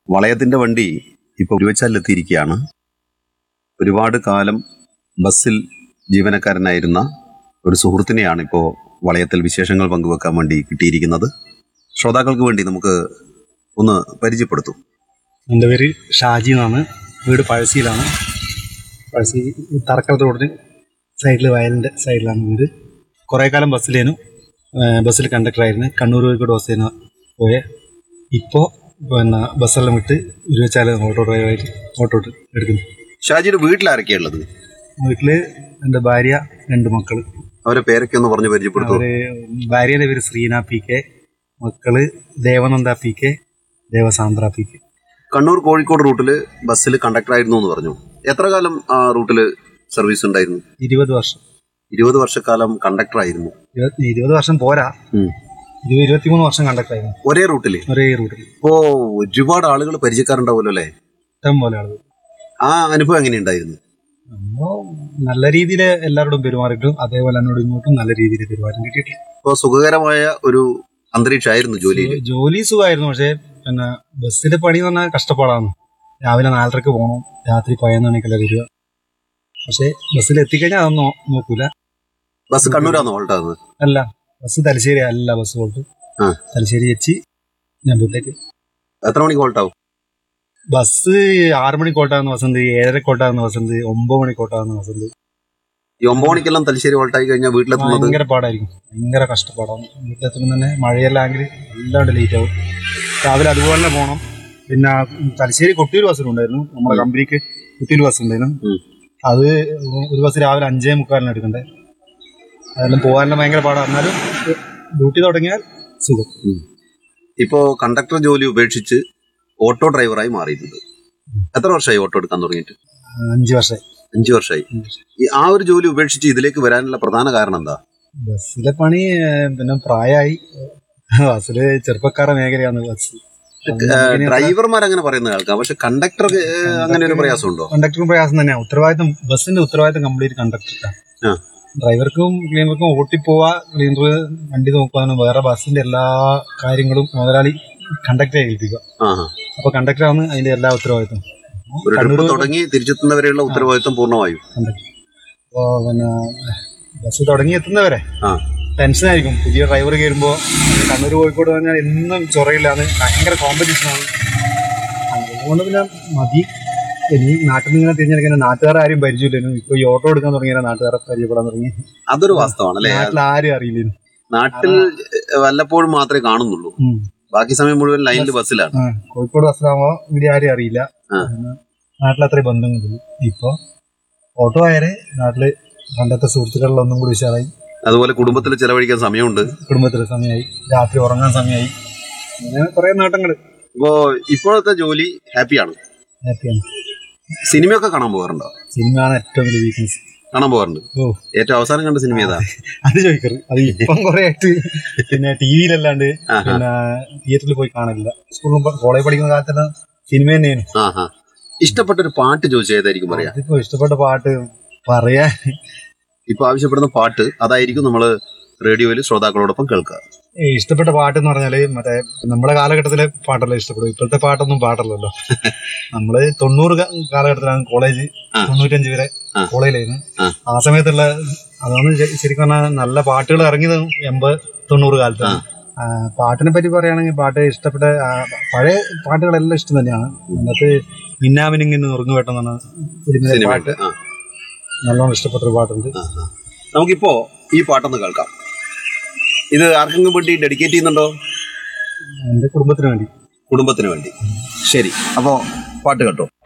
വളയത്തിന്റെ വണ്ടി ഇപ്പോൾ ഉരുവച്ചാലിലെത്തിയിരിക്കുകയാണ്. ഒരുപാട് കാലം ബസ്സിൽ ജീവനക്കാരനായിരുന്ന ഒരു സുഹൃത്തിനെയാണ് ഇപ്പോൾ വളയത്തിൽ വിശേഷങ്ങൾ പങ്കുവെക്കാൻ വേണ്ടി കിട്ടിയിരിക്കുന്നത്. ശ്രോതാക്കൾക്ക് വേണ്ടി നമുക്ക് ഒന്ന് പരിചയപ്പെടുത്തും. എൻ്റെ പേര് ഷാജി എന്നാണ്. വീട് പഴശ്ശിയിലാണ്. പഴശ്ശി തറക്കൽ റോഡിന് സൈഡിൽ, വയലിൻ്റെ സൈഡിലാണ് വീട്. കുറേ കാലം ബസ്സിൽ കണ്ടക്ടറായിരുന്നു. കണ്ണൂർ കോഴിക്കോട് ബസ്സിന് പോയെ. ഇപ്പോൾ ബസ്സെല്ലാം വിട്ട് ഇരുവച്ചാൽ ഓട്ടോ ഡ്രൈവറായിട്ട് ഓട്ടോ എടുക്കുന്നു. ഷാജിയുടെ വീട്ടിലാരൊക്കെയാണ് ഉള്ളത്? വീട്ടിൽ എൻ്റെ ഭാര്യ, 2 മക്കൾ. അവരെ പേരൊക്കെ ഒന്ന് പറഞ്ഞ് പരിചയപ്പെടുത്തും. ഭാര്യയുടെ പേര് ശ്രീന PK, മക്കള് ദേവനന്ദ PK, ദേവസാന്ദ്ര PK. കണ്ണൂർ കോഴിക്കോട് റൂട്ടിൽ ബസ്സിൽ കണ്ടക്ടറായിരുന്നു എന്ന് പറഞ്ഞു. എത്ര കാലം ആ റൂട്ടിൽ സർവീസ് ഉണ്ടായിരുന്നു? 20 വർഷം. 20 വർഷക്കാലം കണ്ടക്ടറായിരുന്നു. 20 വർഷം പോരാ, 23 വർഷം കണ്ടക്ടറായിരുന്നു. ഒരേ റൂട്ടിൽ. ഇപ്പോ ഒരുപാട് ആളുകൾ പരിചയക്കാരുണ്ടാവുമല്ലോ അല്ലേ? ഇഷ്ടം പോലെ ആളുകൾ. ആ അനുഭവം എങ്ങനെയുണ്ടായിരുന്നു? നല്ല രീതിയിൽ എല്ലാവരോടും പെരുമാറിയിട്ടും അതേപോലെ എന്നോട് ഇങ്ങോട്ടും നല്ല രീതിയിൽ പെരുമാറ്റം കിട്ടിയിട്ടില്ല. ഇപ്പോൾ സുഖകരമായ ഒരു അന്തരീക്ഷമായിരുന്നു ജോലിയിൽ? ജോലി സുഖമായിരുന്നു. പക്ഷേ ബസ്സിലെ പണി എന്ന് പറഞ്ഞാൽ കഷ്ടപ്പാടാണ്. രാവിലെ 4:30 പോകണം, രാത്രി 11 മണിക്കല്ല വരിക. പക്ഷെ ബസ്സിൽ എത്തിക്കഴിഞ്ഞാൽ അതൊന്നും നോക്കൂല. ബസ് കണ്ണൂരാണോ ഹോൾട്ടാകുന്നത്? അല്ല, ബസ് തലശ്ശേരി അല്ല. ബസ് ഹോൾട്ട് തലശ്ശേരി വെച്ച് ഞാൻ വീട്ടിലേക്ക്. എത്ര മണിക്ക് ഹോൾട്ടാവും? ബസ് 6 മണിക്ക് ഹോൾട്ടാകുന്ന ബസ്സുണ്ട്, 7:30 ഹോൾട്ടാകുന്ന ബസ്സുണ്ട്, 9 മണിക്ക് ഹോൾട്ടാകുന്ന ബസ്സുണ്ട്. ഈ 9 മണിക്കെല്ലാം തലശ്ശേരി ഹോൾട്ടായി കഴിഞ്ഞാൽ വീട്ടിലെത്തുന്നത് ഭയങ്കര പാടായിരിക്കും. ഭയങ്കര കഷ്ടപ്പാടാണ്. വീട്ടിലെത്തുമ്പോൾ തന്നെ മഴയെല്ലാം ആണെങ്കിൽ എല്ലാം ലേറ്റ് ആവും. രാവിലെ അതുപോലെ തന്നെ പോകണം. പിന്നെ തലശ്ശേരി കൊട്ടിയൂർ ബസ്സിലുണ്ടായിരുന്നു. നമ്മുടെ കമ്പനിക്ക് കൊട്ടിയൂർ ബസ് ഉണ്ടായിരുന്നു. അത് ഒരു ബസ് രാവിലെ 5:45 എടുക്കണ്ടേ. അതെല്ലാം പോകാനെല്ലാം ഭയങ്കര പാടാണ്. എന്നാലും ഡ്യൂട്ടി തുടങ്ങിയാൽ സുഖം. ഇപ്പോ കണ്ടക്ടർ ജോലി ഉപേക്ഷിച്ച് ഓട്ടോ ഡ്രൈവറായി മാറിയിട്ടുണ്ട്. എത്ര വർഷമായി ഓട്ടോ എടുക്കാൻ തുടങ്ങിയിട്ട്? 5 വർഷമായി. 5 വർഷമായി. ആ ഒരു ജോലി ഉപേക്ഷിച്ച് ഇതിലേക്ക് വരാനുള്ള പ്രധാന കാരണം എന്താ? ബസ്സിലെ പണി, പിന്നെ പ്രായമായി. ബസ്സില് ചെറുപ്പക്കാരുടെ മേഖലയാണ് ബസ്. ഡ്രൈവർമാർ അങ്ങനെ പറയുന്ന കേൾക്കാം. പക്ഷെ കണ്ടക്ടർ അങ്ങനെ ഒരു പ്രയാസമുണ്ടോ? കണ്ടക്ടറും പ്രയാസം തന്നെയാണ്. ഉത്തരവാദിത്തം, ബസ്സിന്റെ ഉത്തരവാദിത്തം കംപ്ലീറ്റ് കണ്ടക്ടർക്കാണ്. ഡ്രൈവർക്കും ക്ലീനർക്കും ഓട്ടിപ്പോവാ, ക്ലീനർ വണ്ടി നോക്കാനും വേറെ ബസ്സിന്റെ എല്ലാ കാര്യങ്ങളും മുതലാളി കണ്ടക്ടറെ ഏൽപ്പിക്കുക. അപ്പൊ കണ്ടക്ടറാണ് അതിന്റെ എല്ലാ ഉത്തരവാദിത്തം. തുടങ്ങി തിരിച്ചെത്തുന്നവരെയുള്ള ഉത്തരവാദിത്തം പൂർണ്ണമായും കണ്ടക്ടർ. അപ്പോ ബസ് തുടങ്ങി എത്തുന്നവരെ ടെൻഷനായിരിക്കും. പുതിയ ഡ്രൈവർ കയറുമ്പോൾ കണ്ണൂർ കോഴിക്കോട് പറഞ്ഞാൽ എന്നും ചൊറയില്ലാന്ന്, ഭയങ്കര കോമ്പറ്റീഷനാണ്. അതുകൊണ്ട് പിന്നെ മതി. ഇനി നാട്ടിൽ നിന്ന് ഇങ്ങനെ തിരിഞ്ഞെടുക്കാൻ നാട്ടുകാരെ ആരും പരിചയമില്ലായിരുന്നു. ഇപ്പൊ ഈ ഓട്ടോ എടുക്കാൻ തുടങ്ങിയാൽ നാട്ടുകാരെ പരിചയപ്പെടാൻ തുടങ്ങി. അതൊരു വാസ്തവമാണല്ലേ? നാട്ടിൽ ആരും അറിയില്ലായിരുന്നു. നാട്ടിൽ വല്ലപ്പോഴും മാത്രമേ കാണുന്നുള്ളൂ. ബാക്കി സമയം മുഴുവൻ ലൈനിൽ ബസ്സിലാണ്. കോഴിക്കോട് ബസ്സിലാകുമ്പോ ഇവിടെ ആരും അറിയില്ല. നാട്ടിൽ അത്രയും ബന്ധങ്ങളില്ല. ഇപ്പൊ ഓട്ടോ ആയാല് നാട്ടില് പണ്ടത്തെ സുഹൃത്തുക്കളിലൊന്നും കൂടി വിശാലായി. അതുപോലെ കുടുംബത്തിൽ ചെലവഴിക്കാൻ സമയമുണ്ട്. കുടുംബത്തിൽ സമയമായി, രാത്രി ഉറങ്ങാൻ സമയമായി. അങ്ങനെ കുറെ നേട്ടങ്ങൾ. ഇപ്പോ ഇപ്പോഴത്തെ ജോലി ഹാപ്പിയാണ്? ഹാപ്പിയാണ്. സിനിമയൊക്കെ കാണാൻ പോകാറുണ്ടോ? സിനിമയാണ് ഏറ്റവും വലിയ വീക്ക്നെസ്. കാണാൻ പോകാറുണ്ട്. ഏറ്റവും അവസാനം കണ്ട സിനിമ ഏതാ? അത് ചോദിക്കരുത്. അത് ഇപ്പം കുറെ ആയിട്ട് പിന്നെ ടിവിയിലല്ലാണ്ട് പിന്നെ തിയേറ്ററിൽ പോയി കാണലില്ല. സ്കൂളിലും കോളേജ് പഠിക്കുന്ന കാലത്തെല്ലാം സിനിമ തന്നെയാണ്. ഇഷ്ടപ്പെട്ട ഒരു പാട്ട് ചോദിച്ചാൽ ഏതായിരിക്കും പറയാ? ഇപ്പൊ ഇഷ്ടപ്പെട്ട പാട്ട് പറയാ, ഇപ്പൊ ആവശ്യപ്പെടുന്ന പാട്ട് അതായിരിക്കും നമ്മള് റേഡിയോയിൽ ശ്രോതാക്കളോടൊപ്പം കേൾക്കുക. ഇഷ്ടപ്പെട്ട പാട്ട് എന്ന് പറഞ്ഞാല് മറ്റേ നമ്മുടെ കാലഘട്ടത്തിലെ പാട്ടല്ലേ ഇഷ്ടപ്പെടും. ഇപ്പോഴത്തെ പാട്ടൊന്നും പാടല്ലല്ലോ. നമ്മള് 90 കാലഘട്ടത്തിലാണ് കോളേജ്, 95 വരെ കോളേജിലായിരുന്നു. ആ സമയത്തുള്ള അതാണ് ശരിക്കും പറഞ്ഞാൽ നല്ല പാട്ടുകൾ ഇറങ്ങിയത് 80-90 കാലത്താണ്. പാട്ടിനെ പറ്റി പറയുകയാണെങ്കിൽ പാട്ട് ഇഷ്ടപ്പെട്ട പഴയ പാട്ടുകളെല്ലാം ഇഷ്ടം തന്നെയാണ്. അതിനകത്ത് മിന്നാമിനിങ്ങിന് നുറുങ്ങുവേട്ടം എന്ന് പറഞ്ഞ പാട്ട് നല്ലോണം ഇഷ്ടപ്പെട്ടൊരു പാട്ടുണ്ട്. നമുക്കിപ്പോ ഈ പാട്ടൊന്ന് കേൾക്കാം. ഇത് ആർക്കെങ്കിലും വേണ്ടി ഡെഡിക്കേറ്റ് ചെയ്യുന്നുണ്ടോ? എന്റെ കുടുംബത്തിന് വേണ്ടി. കുടുംബത്തിന് വേണ്ടി. ശരി, അപ്പോ പാട്ട് കേട്ടോ.